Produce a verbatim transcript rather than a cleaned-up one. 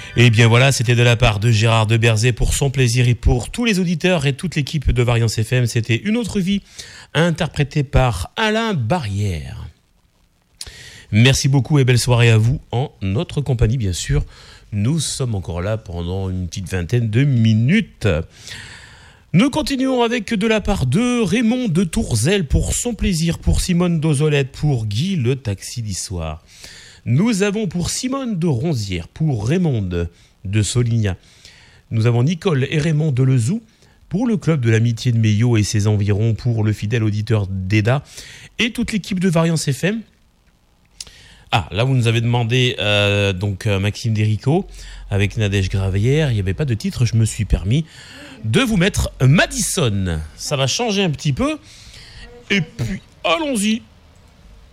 Et bien voilà, c'était de la part de Gérard de Berzé pour son plaisir et pour tous les auditeurs et toute l'équipe de Variance F M. C'était Une autre vie, interprétée par Alain Barrière. Merci beaucoup et belle soirée à vous en notre compagnie, bien sûr. Nous sommes encore là pendant une petite vingtaine de minutes. Nous continuons avec de la part de Raymond de Tourzel pour son plaisir, pour Simone d'Ozolette, pour Guy le taxi d'Issoire. Nous avons pour Simone de Ronzière, pour Raymond de Solignac. Nous avons Nicole et Raymond de Lezou pour le club de l'amitié de Meillot et ses environs, pour le fidèle auditeur d'Eda et toute l'équipe de Variance F M. Ah, là vous nous avez demandé euh, donc euh, Maxime Dérico avec Nadège Gravière. Il n'y avait pas de titre, je me suis permis de vous mettre Madison. Ça va changer un petit peu. Et puis allons-y.